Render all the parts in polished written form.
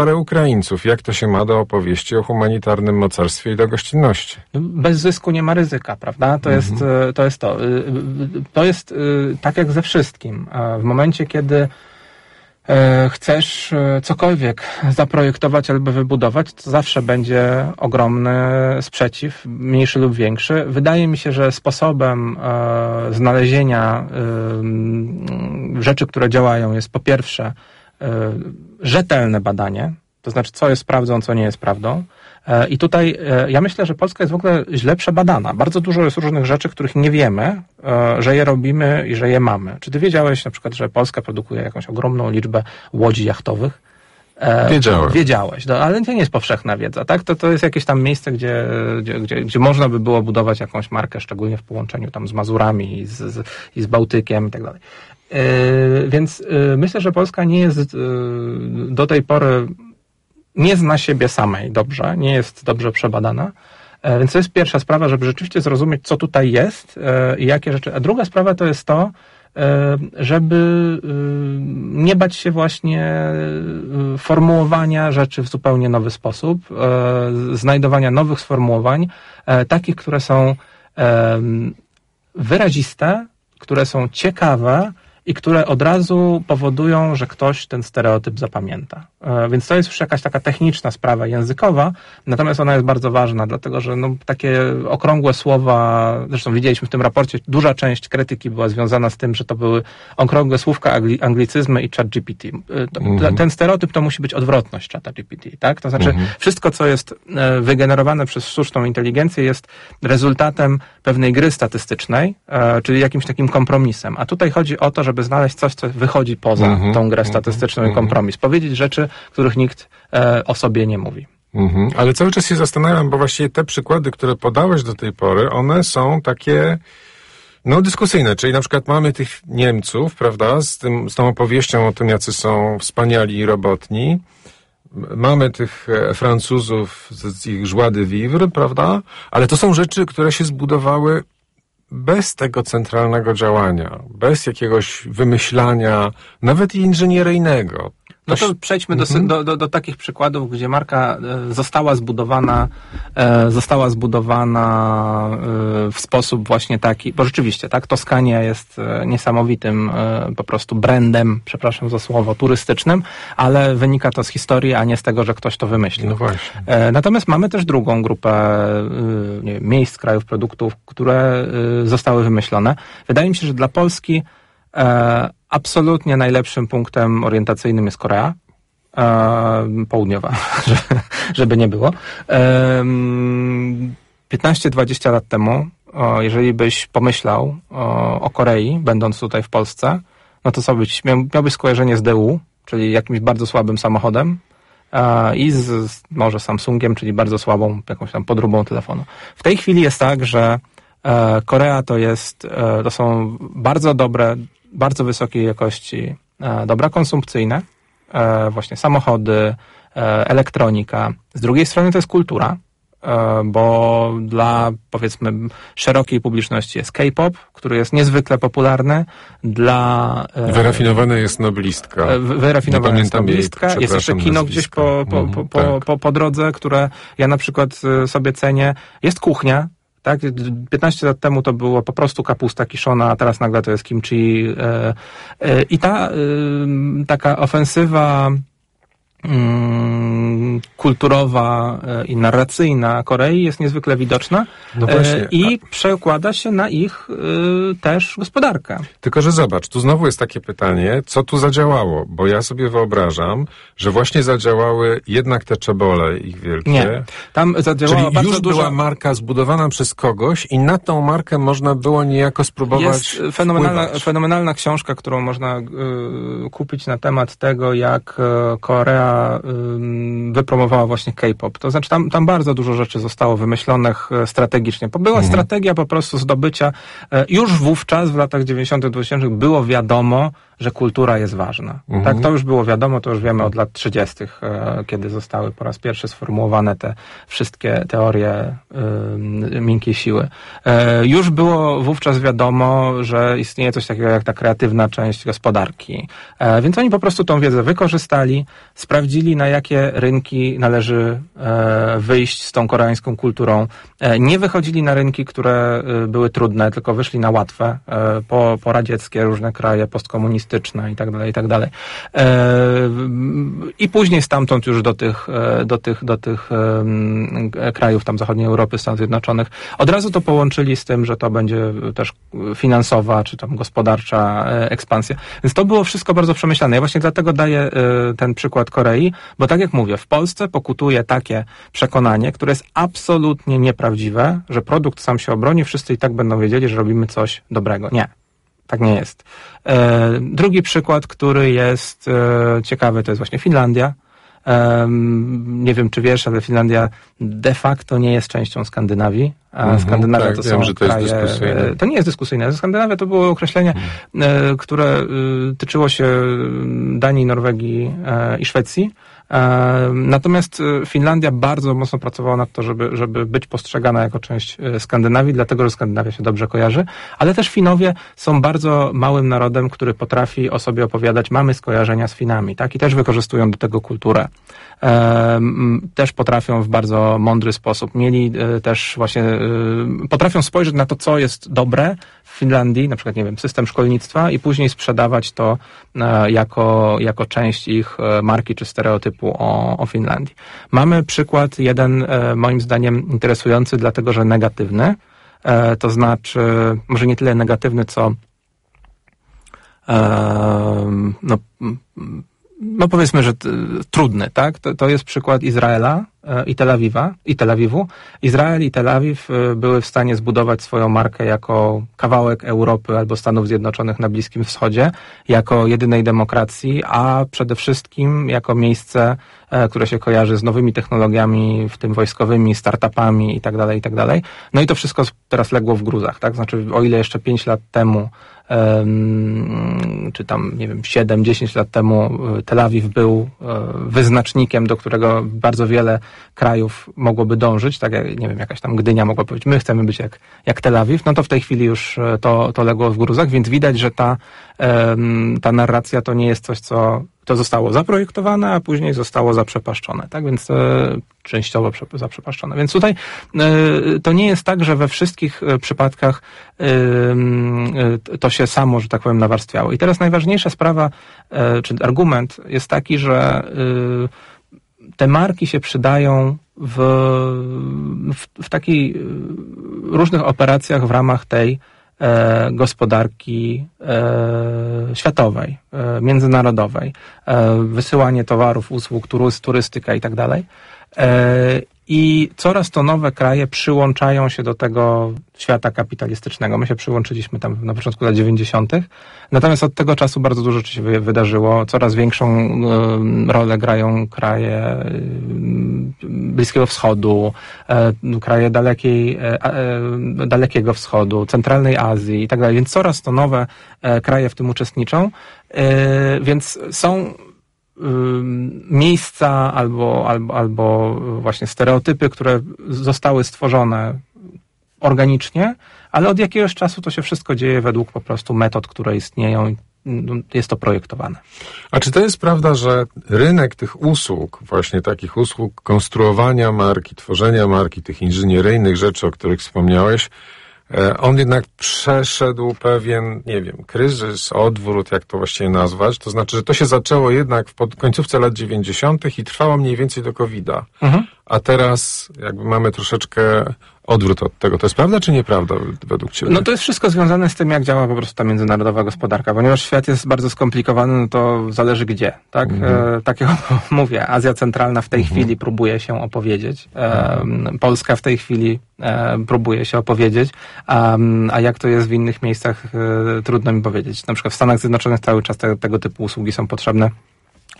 parę Ukraińców. Jak to się ma do opowieści o humanitarnym mocarstwie i do gościnności? Bez zysku nie ma ryzyka, prawda? To jest to. To jest tak jak ze wszystkim. W momencie, kiedy chcesz cokolwiek zaprojektować albo wybudować, to zawsze będzie ogromny sprzeciw, mniejszy lub większy. Wydaje mi się, że sposobem znalezienia rzeczy, które działają, jest po pierwsze rzetelne badanie, to znaczy co jest prawdą, co nie jest prawdą. I tutaj ja myślę, że Polska jest w ogóle źle przebadana. Bardzo dużo jest różnych rzeczy, których nie wiemy, że je robimy i że je mamy. Czy ty wiedziałeś na przykład, że Polska produkuje jakąś ogromną liczbę łodzi jachtowych? Wiedziałeś, ale to nie jest powszechna wiedza, tak? To jest jakieś tam miejsce, gdzie można by było budować jakąś markę, szczególnie w połączeniu tam z Mazurami i z Bałtykiem i tak dalej. Więc myślę, że Polska nie jest do tej pory, nie zna siebie samej dobrze, nie jest dobrze przebadana. Więc to jest pierwsza sprawa, żeby rzeczywiście zrozumieć, co tutaj jest i jakie rzeczy. A druga sprawa to jest to, żeby nie bać się właśnie formułowania rzeczy w zupełnie nowy sposób, znajdowania nowych sformułowań, takich, które są wyraziste, które są ciekawe i które od razu powodują, że ktoś ten stereotyp zapamięta. Więc to jest już jakaś taka techniczna sprawa językowa, natomiast ona jest bardzo ważna, dlatego że takie okrągłe słowa, zresztą widzieliśmy w tym raporcie, duża część krytyki była związana z tym, że to były okrągłe słówka, anglicyzmy i ChatGPT. Ten stereotyp to musi być odwrotność ChatGPT, tak? To znaczy wszystko, co jest wygenerowane przez sztuczną inteligencję, jest rezultatem pewnej gry statystycznej, czyli jakimś takim kompromisem. A tutaj chodzi o to, żeby znaleźć coś, co wychodzi poza tą grę statystyczną i kompromis. Powiedzieć rzeczy, których nikt o sobie nie mówi. Ale cały czas się zastanawiam, bo właściwie te przykłady, które podałeś do tej pory, one są takie dyskusyjne. Czyli na przykład mamy tych Niemców, prawda, z tą opowieścią o tym, jacy są wspaniali i robotni. Mamy tych Francuzów z ich joie de vivre, prawda? Ale to są rzeczy, które się zbudowały bez tego centralnego działania, bez jakiegoś wymyślania, nawet i inżynieryjnego. No to przejdźmy do takich przykładów, gdzie marka została zbudowana w sposób właśnie taki, bo rzeczywiście, tak, Toskania jest niesamowitym po prostu brandem, przepraszam za słowo, turystycznym, ale wynika to z historii, a nie z tego, że ktoś to wymyślił. No właśnie. Natomiast mamy też drugą grupę miejsc, krajów, produktów, które zostały wymyślone. Wydaje mi się, że dla Polski absolutnie najlepszym punktem orientacyjnym jest Korea Południowa, żeby nie było. 15-20 lat temu, jeżeli byś pomyślał o Korei, będąc tutaj w Polsce, no to co miałbyś skojarzenie z DU, czyli jakimś bardzo słabym samochodem i z może Samsungiem, czyli bardzo słabą jakąś tam podróbą telefonu. W tej chwili jest tak, że Korea to są bardzo dobre, bardzo wysokiej jakości dobra konsumpcyjne, właśnie samochody, elektronika. Z drugiej strony to jest kultura, bo dla, powiedzmy, szerokiej publiczności jest K-pop, który jest niezwykle popularny. Wyrafinowana jest noblistka. Wyrafinowana jest noblistka. Jest jeszcze kino gdzieś po drodze, które ja na przykład sobie cenię. Jest kuchnia. Tak, 15 lat temu to było po prostu kapusta kiszona, a teraz nagle to jest kimchi. I taka ofensywa kulturowa i narracyjna Korei jest niezwykle widoczna i przekłada się na ich też gospodarkę. Tylko że zobacz, tu znowu jest takie pytanie, co tu zadziałało? Bo ja sobie wyobrażam, że właśnie zadziałały jednak te czebole ich wielkie. Nie, tam zadziałała czyli bardzo już duża... była marka zbudowana przez kogoś i na tą markę można było niejako spróbować Jest fenomenalna książka, którą można kupić na temat tego, jak Korea wypromowała właśnie K-pop. To znaczy tam bardzo dużo rzeczy zostało wymyślonych strategicznie. Była strategia po prostu zdobycia. Już wówczas w latach 90. 2000 było wiadomo, że kultura jest ważna. Tak, to już było wiadomo, to już wiemy od lat 30., kiedy zostały po raz pierwszy sformułowane te wszystkie teorie miękkiej siły. Już było wówczas wiadomo, że istnieje coś takiego jak ta kreatywna część gospodarki. Więc oni po prostu tą wiedzę wykorzystali, sprawdzili, na jakie rynki należy wyjść z tą koreańską kulturą. Nie wychodzili na rynki, które były trudne, tylko wyszli na łatwe, poradzieckie, różne kraje postkomunistyczne i tak dalej. I później stamtąd już do tych krajów tam zachodniej Europy, Stanów Zjednoczonych. Od razu to połączyli z tym, że to będzie też finansowa, czy tam gospodarcza ekspansja. Więc to było wszystko bardzo przemyślane. Ja właśnie dlatego daję ten przykład Korei, bo tak jak mówię, w Polsce pokutuje takie przekonanie, które jest absolutnie nieprawdziwe, że produkt sam się obroni, wszyscy i tak będą wiedzieli, że robimy coś dobrego. Nie. Tak nie jest. Drugi przykład, który jest ciekawy, to jest właśnie Finlandia. Nie wiem, czy wiesz, ale Finlandia de facto nie jest częścią Skandynawii, a Skandynawia tak, to wiem, są że to kraje... jest dyskusyjne. To nie jest dyskusyjne. Skandynawia to było określenie, które tyczyło się Danii, Norwegii i Szwecji. Natomiast Finlandia bardzo mocno pracowała nad to, żeby być postrzegana jako część Skandynawii, dlatego, że Skandynawia się dobrze kojarzy, ale też Finowie są bardzo małym narodem, który potrafi o sobie opowiadać, mamy skojarzenia z Finami, tak? I też wykorzystują do tego kulturę. Też potrafią w bardzo mądry sposób. Mieli też właśnie, potrafią spojrzeć na to, co jest dobre w Finlandii, na przykład, nie wiem, system szkolnictwa i później sprzedawać to jako część ich marki czy stereotypu o Finlandii. Mamy przykład jeden, moim zdaniem, interesujący, dlatego, że negatywny. To znaczy, może nie tyle negatywny, co no powiedzmy, że trudny, tak? To jest przykład Izraela i Tel Awiwu. Izrael i Tel Awiw były w stanie zbudować swoją markę jako kawałek Europy albo Stanów Zjednoczonych na Bliskim Wschodzie, jako jedynej demokracji, a przede wszystkim jako miejsce, które się kojarzy z nowymi technologiami, w tym wojskowymi, startupami i tak dalej. No i to wszystko teraz legło w gruzach, tak? Znaczy, o ile jeszcze 5 lat temu czy tam, nie wiem, 7-10 lat temu Tel Awiw był wyznacznikiem, do którego bardzo wiele krajów mogłoby dążyć, tak jak, nie wiem, jakaś tam Gdynia mogła powiedzieć, my chcemy być jak Tel Awiw, no to w tej chwili już to legło w gruzach, więc widać, że ta narracja to nie jest coś, co to zostało zaprojektowane, a później zostało zaprzepaszczone, tak? Więc częściowo zaprzepaszczone. Więc tutaj to nie jest tak, że we wszystkich przypadkach to się samo, że tak powiem, nawarstwiało. I teraz najważniejsza sprawa, czy argument jest taki, że te marki się przydają w takiej różnych operacjach w ramach tej gospodarki światowej, międzynarodowej, wysyłanie towarów, usług, turystyka i tak dalej. I coraz to nowe kraje przyłączają się do tego świata kapitalistycznego. My się przyłączyliśmy tam na początku lat 90. Natomiast od tego czasu bardzo dużo rzeczy się wydarzyło. Coraz większą rolę grają kraje Bliskiego Wschodu, kraje Dalekiego Wschodu, Centralnej Azji i tak dalej. Więc coraz to nowe kraje w tym uczestniczą. Więc są miejsca albo właśnie stereotypy, które zostały stworzone organicznie, ale od jakiegoś czasu to się wszystko dzieje według po prostu metod, które istnieją i jest to projektowane. A czy to jest prawda, że rynek tych usług, właśnie takich usług konstruowania marki, tworzenia marki, tych inżynieryjnych rzeczy, o których wspomniałeś, on jednak przeszedł pewien, nie wiem, kryzys, odwrót, jak to właściwie nazwać. To znaczy, że to się zaczęło jednak w końcówce lat 90. i trwało mniej więcej do COVID-a. A teraz jakby mamy troszeczkę odwrót od tego. To jest prawda czy nieprawda według Ciebie? No to jest wszystko związane z tym, jak działa po prostu ta międzynarodowa gospodarka. Ponieważ świat jest bardzo skomplikowany, no to zależy gdzie, tak? Tak jak mówię, Azja Centralna w tej chwili próbuje się opowiedzieć. Polska w tej chwili próbuje się opowiedzieć. A jak to jest w innych miejscach, trudno mi powiedzieć. Na przykład w Stanach Zjednoczonych cały czas tego typu usługi są potrzebne.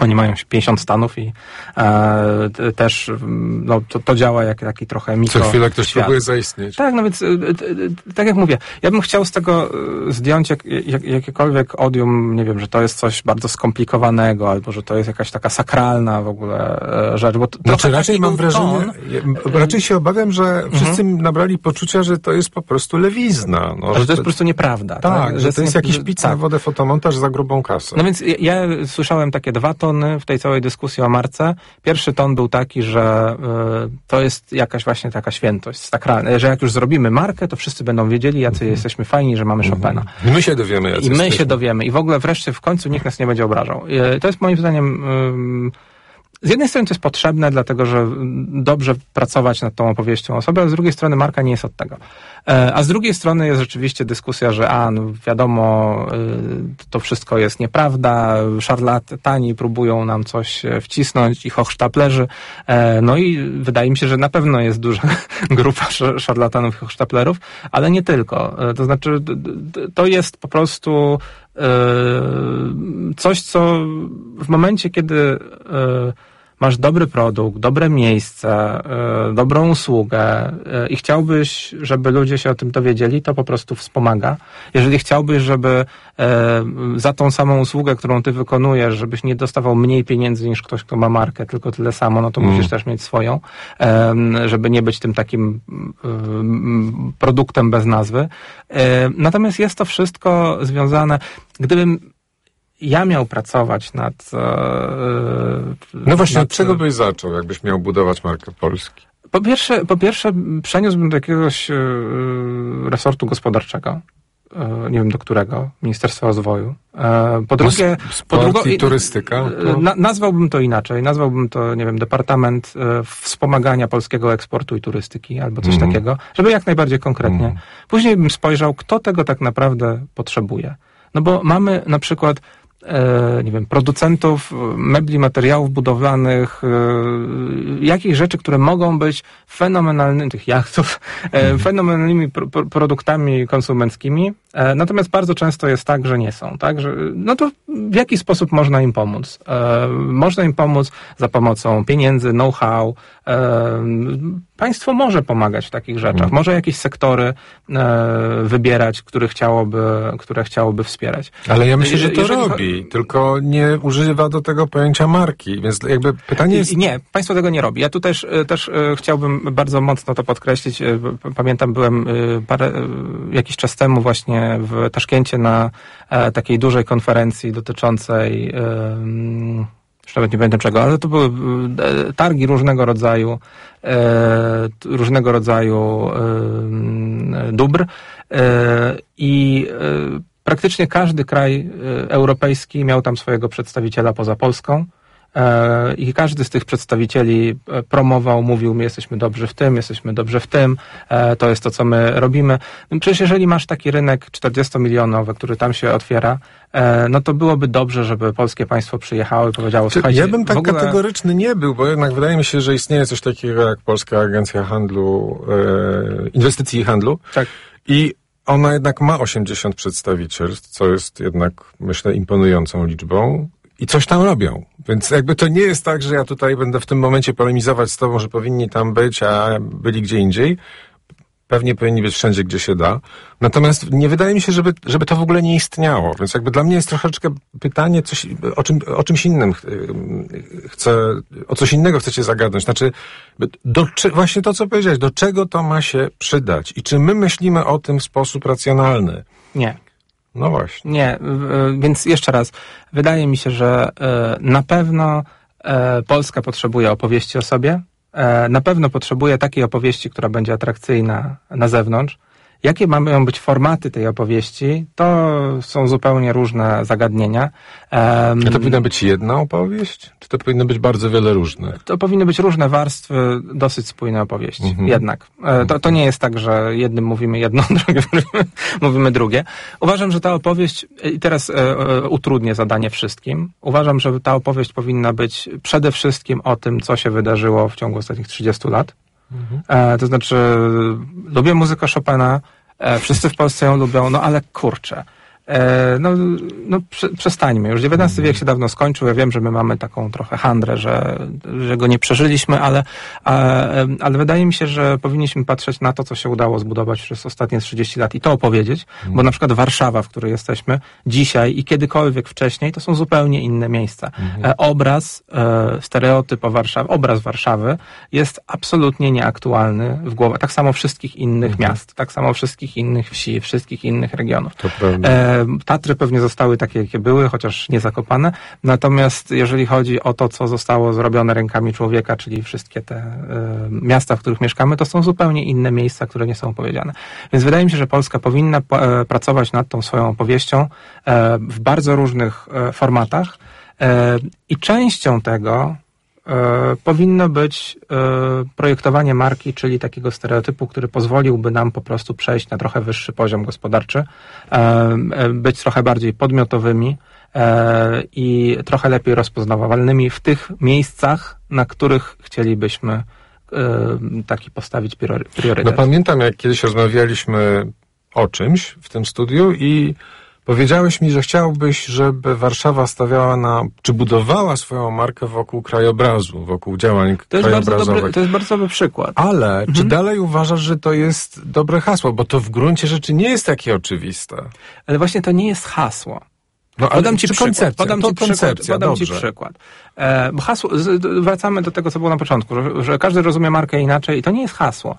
Oni mają 50 stanów i też to działa jak taki trochę mikro. Co chwilę ktoś próbuje zaistnieć. Tak, no więc tak jak mówię, ja bym chciał z tego zdjąć jakiekolwiek odium, nie wiem, że to jest coś bardzo skomplikowanego, albo że to jest jakaś taka sakralna w ogóle rzecz. Bo znaczy raczej mam wrażenie, raczej się obawiam, że wszyscy nabrali poczucia, że to jest po prostu lewizna. No, że to jest po prostu nieprawda. Tak, że to jest jakiś pic na wodę, fotomontaż za grubą kasę. No więc ja słyszałem takie 2 tony w tej całej dyskusji o marce. Pierwszy ton był taki, że to jest jakaś właśnie taka świętość sakralna, że jak już zrobimy markę, to wszyscy będą wiedzieli, jacy jesteśmy fajni, że mamy Chopina. I my się dowiemy, jacy jesteśmy. I my się dowiemy. I w ogóle wreszcie w końcu nikt nas nie będzie obrażał. To jest moim zdaniem z jednej strony to jest potrzebne, dlatego że dobrze pracować nad tą opowieścią osoby, a z drugiej strony marka nie jest od tego. A z drugiej strony jest rzeczywiście dyskusja, że no wiadomo, to wszystko jest nieprawda, szarlatani próbują nam coś wcisnąć i hochsztaplerzy. No i wydaje mi się, że na pewno jest duża grupa szarlatanów i hochsztaplerów, ale nie tylko. To znaczy, to jest po prostu coś, co w momencie, kiedy masz dobry produkt, dobre miejsce, dobrą usługę i chciałbyś, żeby ludzie się o tym dowiedzieli, to po prostu wspomaga. Jeżeli chciałbyś, żeby za tą samą usługę, którą ty wykonujesz, żebyś nie dostawał mniej pieniędzy niż ktoś, kto ma markę, tylko tyle samo, no to musisz też mieć swoją, żeby nie być tym takim produktem bez nazwy. Natomiast jest to wszystko związane, gdybym ja miał pracować nad... No właśnie, od czego byś zaczął, jakbyś miał budować markę Polski? Po pierwsze przeniósłbym do jakiegoś resortu gospodarczego. Nie wiem do którego, Ministerstwa Rozwoju. Po drugie... Sport i turystyka? Nazwałbym to inaczej. Nazwałbym to, nie wiem, Departament Wspomagania Polskiego Eksportu i Turystyki, albo coś takiego, żeby jak najbardziej konkretnie. Później bym spojrzał, kto tego tak naprawdę potrzebuje. No bo mamy na przykład nie wiem, producentów mebli, materiałów budowlanych, jakichś rzeczy, które mogą być fenomenalnymi, tych jachtów, fenomenalnymi produktami konsumenckimi, natomiast bardzo często jest tak, że nie są, tak, że, no to w jaki sposób można im pomóc? Można im pomóc za pomocą pieniędzy, know-how. Państwo może pomagać w takich rzeczach, może jakieś sektory wybierać, które chciałoby wspierać. Ale ja myślę, że to robi, tylko nie używa do tego pojęcia marki, więc jakby pytanie jest... Nie, państwo tego nie robi. Ja tu też chciałbym bardzo mocno to podkreślić. Pamiętam, byłem jakiś czas temu właśnie w Taszkencie na takiej dużej konferencji dotyczącej już nawet nie pamiętam czego, ale to były targi różnego rodzaju dóbr i praktycznie każdy kraj europejski miał tam swojego przedstawiciela poza Polską. I każdy z tych przedstawicieli promował, mówił, my jesteśmy dobrzy w tym, to jest to, co my robimy. Przecież jeżeli masz taki rynek 40-milionowy, który tam się otwiera, no to byłoby dobrze, żeby polskie państwo przyjechało i powiedziało, słuchajcie... Ja bym tak kategoryczny nie był, bo jednak wydaje mi się, że istnieje coś takiego jak Polska Agencja Handlu, Inwestycji i Handlu. Tak. I ona jednak ma 80 przedstawicielstw, co jest jednak, myślę, imponującą liczbą. I coś tam robią. Więc jakby to nie jest tak, że ja tutaj będę w tym momencie polemizować z tobą, że powinni tam być, a byli gdzie indziej. Pewnie powinni być wszędzie, gdzie się da. Natomiast nie wydaje mi się, żeby to w ogóle nie istniało. Więc jakby dla mnie jest troszeczkę pytanie o czymś innym o coś innego chcecie zagadnąć. Znaczy, właśnie to, co powiedziałeś, do czego to ma się przydać? I czy my myślimy o tym w sposób racjonalny? Nie. No właśnie. Nie, więc jeszcze raz, wydaje mi się, że na pewno Polska potrzebuje opowieści o sobie, na pewno potrzebuje takiej opowieści, która będzie atrakcyjna na zewnątrz. Jakie mają być formaty tej opowieści, to są zupełnie różne zagadnienia. A to powinna być jedna opowieść? Czy to powinno być bardzo wiele różnych? To powinny być różne warstwy, dosyć spójne opowieści. Jednak. To nie jest tak, że jednym mówimy jedno, drugim mówimy drugie. Uważam, że ta opowieść, i teraz utrudnię zadanie wszystkim, uważam, że ta opowieść powinna być przede wszystkim o tym, co się wydarzyło w ciągu ostatnich 30 lat. To znaczy, lubię muzykę Chopina, wszyscy w Polsce ją lubią, no ale kurczę, Przestańmy. Już XIX wiek się dawno skończył. Ja wiem, że my mamy taką trochę handrę, że go nie przeżyliśmy, ale wydaje mi się, że powinniśmy patrzeć na to, co się udało zbudować przez ostatnie 30 lat i to opowiedzieć, bo na przykład Warszawa, w której jesteśmy dzisiaj i kiedykolwiek wcześniej, to są zupełnie inne miejsca. Stereotyp o Warszawie, obraz Warszawy jest absolutnie nieaktualny w głowach. Tak samo wszystkich innych miast, tak samo wszystkich innych wsi, wszystkich innych regionów. To prawda. Tatry pewnie zostały takie, jakie były, chociaż nie zakopane. Natomiast jeżeli chodzi o to, co zostało zrobione rękami człowieka, czyli wszystkie te miasta, w których mieszkamy, to są zupełnie inne miejsca, które nie są opowiedziane. Więc wydaje mi się, że Polska powinna pracować nad tą swoją opowieścią w bardzo różnych formatach i częścią tego powinno być projektowanie marki, czyli takiego stereotypu, który pozwoliłby nam po prostu przejść na trochę wyższy poziom gospodarczy, być trochę bardziej podmiotowymi i trochę lepiej rozpoznawalnymi w tych miejscach, na których chcielibyśmy taki postawić priorytet. No pamiętam, jak kiedyś rozmawialiśmy o czymś w tym studiu i powiedziałeś mi, że chciałbyś, żeby Warszawa stawiała czy budowała swoją markę wokół krajobrazu, wokół działań krajobrazowych. To jest bardzo dobry przykład. Ale czy dalej uważasz, że to jest dobre hasło? Bo to w gruncie rzeczy nie jest takie oczywiste. Ale właśnie to nie jest hasło. No, podam ci przykład. Podam ci dobrze. przykład. Bo hasło, wracamy do tego, co było na początku, że każdy rozumie markę inaczej i to nie jest hasło.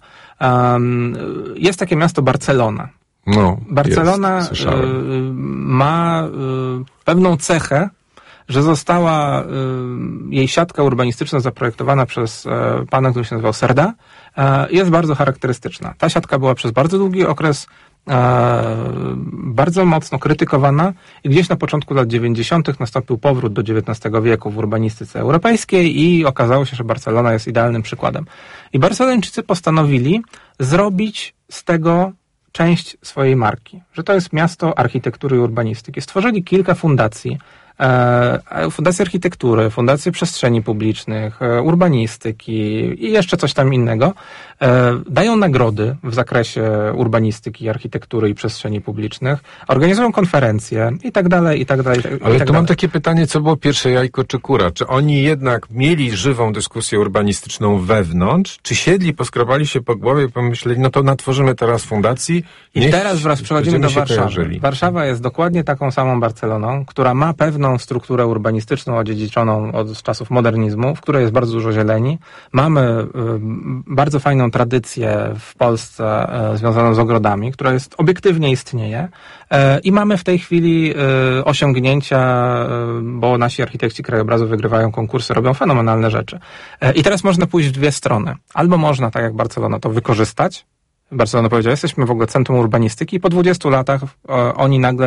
Jest takie miasto Barcelona. Barcelona ma pewną cechę, że została jej siatka urbanistyczna zaprojektowana przez pana, który się nazywał Cerda. Jest bardzo charakterystyczna. Ta siatka była przez bardzo długi okres bardzo mocno krytykowana i gdzieś na początku lat 90. nastąpił powrót do XIX wieku w urbanistyce europejskiej i okazało się, że Barcelona jest idealnym przykładem. I Barcelończycy postanowili zrobić z tego część swojej marki, że to jest miasto architektury i urbanistyki. Stworzyli kilka fundacji, fundacje architektury, fundacje przestrzeni publicznych, urbanistyki i jeszcze coś tam innego. Dają nagrody w zakresie urbanistyki, architektury i przestrzeni publicznych, organizują konferencje i tak dalej, i tak dalej. Ale tu mam takie pytanie, co było pierwsze, jajko czy kura? Czy oni jednak mieli żywą dyskusję urbanistyczną wewnątrz, czy siedli, poskrobali się po głowie i pomyśleli, no to natworzymy teraz fundacji. I teraz wraz przechodzimy do Warszawy. Warszawa jest dokładnie taką samą Barceloną, która ma pewną strukturę urbanistyczną odziedziczoną od czasów modernizmu, w której jest bardzo dużo zieleni. Mamy bardzo fajną tradycję w Polsce związaną z ogrodami, która jest obiektywnie istnieje i mamy w tej chwili osiągnięcia, bo nasi architekci krajobrazu wygrywają konkursy, robią fenomenalne rzeczy. I teraz można pójść w dwie strony. Albo można, tak jak Barcelona, to wykorzystać. Barcelona powiedziała, jesteśmy w ogóle centrum urbanistyki i po 20 latach oni nagle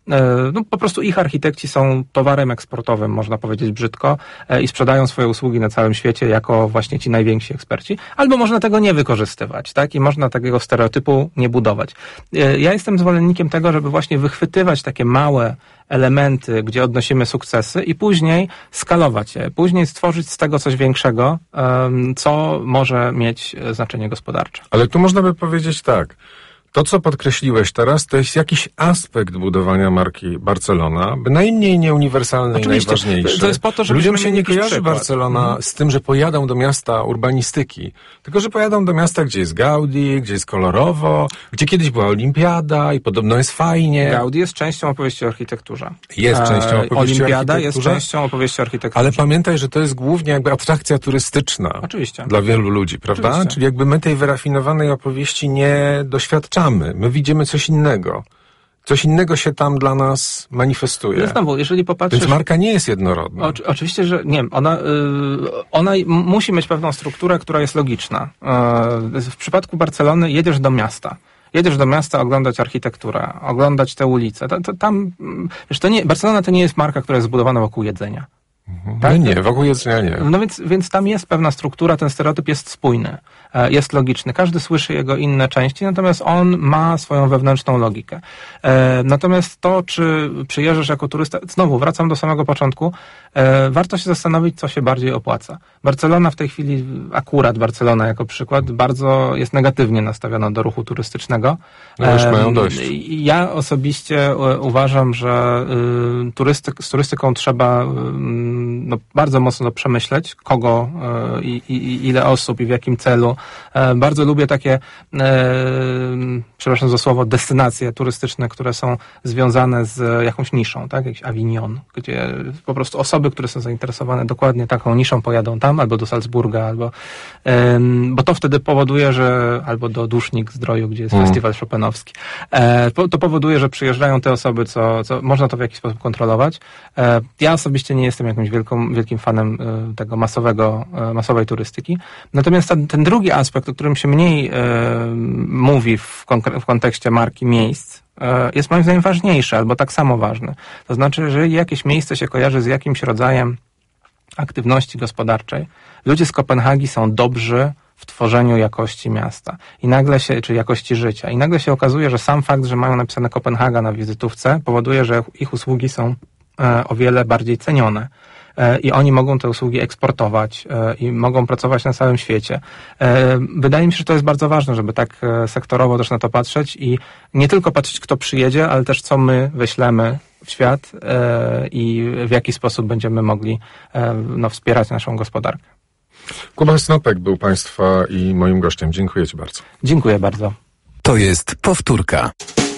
po prostu ich architekci są towarem eksportowym, można powiedzieć brzydko, i sprzedają swoje usługi na całym świecie jako właśnie ci najwięksi eksperci. Albo można tego nie wykorzystywać, tak? I można takiego stereotypu nie budować. Ja jestem zwolennikiem tego, żeby właśnie wychwytywać takie małe elementy, gdzie odnosimy sukcesy i później skalować je, później stworzyć z tego coś większego, co może mieć znaczenie gospodarcze. Ale tu można by powiedzieć tak. To, co podkreśliłeś teraz, to jest jakiś aspekt budowania marki Barcelona, bynajmniej nieuniwersalny i najważniejszy. To jest po to, żeby ludziom się nie kojarzy Barcelona z tym, że pojadą do miasta urbanistyki, tylko że pojadą do miasta, gdzie jest Gaudi, gdzie jest kolorowo, gdzie kiedyś była olimpiada i podobno jest fajnie. Gaudi jest częścią opowieści o architekturze. Jest częścią opowieści Olimpiada o jest częścią opowieści o architekturze. Ale pamiętaj, że to jest głównie jakby atrakcja turystyczna. Oczywiście. Dla wielu ludzi, prawda? Oczywiście. Czyli jakby my tej wyrafinowanej opowieści nie doświadczamy. My widzimy coś innego. Coś innego się tam dla nas manifestuje. No znowu, jeżeli popatrzysz... Więc marka nie jest jednorodna. Oczywiście, że nie. Ona musi mieć pewną strukturę, która jest logiczna. W przypadku Barcelony jedziesz do miasta oglądać architekturę, oglądać te ulice. Tam, wiesz, Barcelona to nie jest marka, która jest zbudowana wokół jedzenia. Tak? No nie, wokół jedzenia nie. No więc tam jest pewna struktura, ten stereotyp jest spójny, jest logiczny. Każdy słyszy jego inne części, natomiast on ma swoją wewnętrzną logikę. Natomiast to, czy przyjeżdżasz jako turysta, znowu wracam do samego początku, warto się zastanowić, co się bardziej opłaca. Barcelona w tej chwili, akurat Barcelona jako przykład, bardzo jest negatywnie nastawiona do ruchu turystycznego. No już mają dość. Ja osobiście uważam, że z turystyką trzeba bardzo mocno przemyśleć, kogo i ile osób i w jakim celu. Bardzo lubię takie, przepraszam za słowo, destynacje turystyczne, które są związane z jakąś niszą, tak? Jakiś Avignon, gdzie po prostu osoby, które są zainteresowane dokładnie taką niszą, pojadą tam, albo do Salzburga, bo to wtedy powoduje, że albo do Dusznik-Zdroju, gdzie jest festiwal chopinowski. To powoduje, że przyjeżdżają te osoby, co można to w jakiś sposób kontrolować. Ja osobiście nie jestem jakimś wielkim fanem tego masowej turystyki. Natomiast ten drugi aspekt, o którym się mniej mówi w kontekście marki miejsc, jest moim zdaniem ważniejszy, albo tak samo ważny. To znaczy, że jeżeli jakieś miejsce się kojarzy z jakimś rodzajem aktywności gospodarczej, ludzie z Kopenhagi są dobrzy w tworzeniu jakości miasta czy jakości życia. I nagle się okazuje, że sam fakt, że mają napisane Kopenhaga na wizytówce, powoduje, że ich usługi są o wiele bardziej cenione. I oni mogą te usługi eksportować i mogą pracować na całym świecie. Wydaje mi się, że to jest bardzo ważne, żeby tak sektorowo też na to patrzeć i nie tylko patrzeć, kto przyjedzie, ale też co my wyślemy w świat i w jaki sposób będziemy mogli wspierać naszą gospodarkę. Kuba Snopek był Państwa i moim gościem. Dziękuję Ci bardzo. Dziękuję bardzo. To jest powtórka.